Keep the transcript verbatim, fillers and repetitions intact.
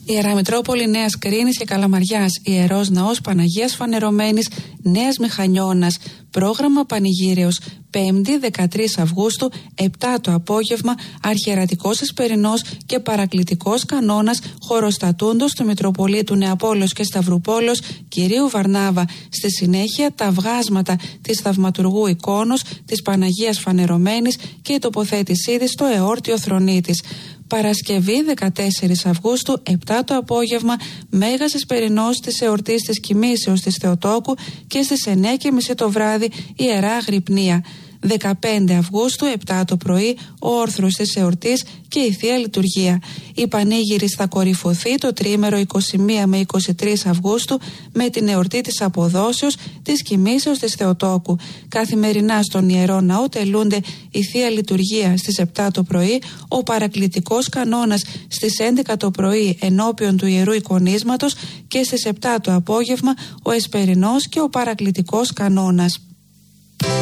Ιερά Μητρόπολη Νέας Κρίνης και Καλαμαριάς, Ιερός Ναός Παναγίας Φανερωμένης Νέας Μηχανιώνας. Πρόγραμμα πανηγύρεως πέμπτη δεκατρείς Αυγούστου, επτά το απόγευμα, αρχιερατικός εσπερινός και παρακλητικός κανόνας χωροστατούντος του Μητροπολίτου Νεαπόλεως και Σταυρουπόλεως κυρίου Βαρνάβα. Στη συνέχεια τα βγάσματα της θαυματουργού εικόνος της Παναγίας Φανερωμένης και η τοποθέτησή της στο εόρτιο θρονί της. Παρασκευή δεκατέσσερις Αυγούστου, επτά το απόγευμα, Μέγας Εσπερινός της εορτής της Κοιμήσεως της Θεοτόκου και στις εννιά και μισή το βράδυ Ιερά Αγρυπνία. δεκαπέντε Αυγούστου, επτά το πρωί, ο όρθρος της εορτής και η Θεία Λειτουργία. Η πανήγυρη θα κορυφωθεί το τρίμερο είκοσι μία με είκοσι τρεις Αυγούστου με την εορτή της Αποδόσεως της Κοιμήσεως της Θεοτόκου. Καθημερινά στον Ιερό Ναό τελούνται η Θεία Λειτουργία στις επτά το πρωί, ο παρακλητικός κανόνας στις έντεκα το πρωί ενώπιον του Ιερού Εικονίσματος και στις επτά το απόγευμα ο εσπερινός και ο παρακλητικός κανόνας.